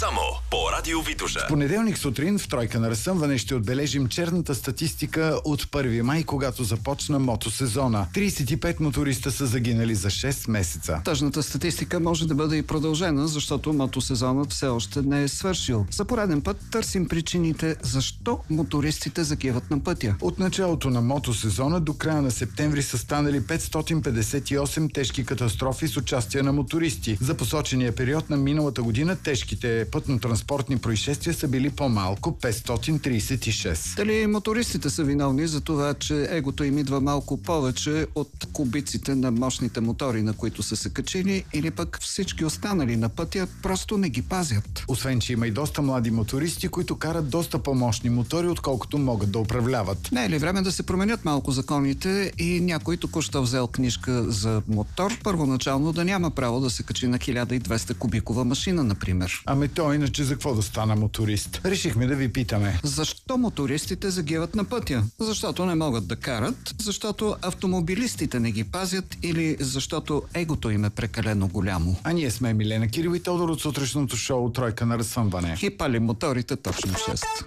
Само по Радио Витоша. Понеделник сутрин в Тройка на разсъмване ще отбележим черната статистика от 1 май, когато започна мотосезона. 35 моториста са загинали за 6 месеца. Тъжната статистика може да бъде и продължена, защото мотосезонът все още не е свършил. За пореден път търсим причините защо мотористите загиват на пътя. От началото на мотосезона до края на септември са станали 558 тежки катастрофи с участие на мотористи. За посочения период на миналата година тежките пътно-транспортни происшествия са били по-малко 536. Дали мотористите са виновни за това, че егото им идва малко повече от кубиците на мощните мотори, на които са се качили, или пък всички останали на пътя просто не ги пазят? Освен, че има и доста млади мотористи, които карат доста по-мощни мотори, отколкото могат да управляват. Не е ли време да се променят малко законите и някой току-що взел книжка за мотор, първоначално да няма право да се качи на 1200 кубикова машина, например? Ами то иначе за какво да стана моторист? Решихме да ви питаме. Защо мотористите загиват на пътя? Защото не могат да карат, защото автомобилистите не ги пазят или защото егото им е прекалено голямо? А ние сме Милена Кирил и Тодор от сутрешното шоу Тройка на разсъмване. И палим моторите точно в 6.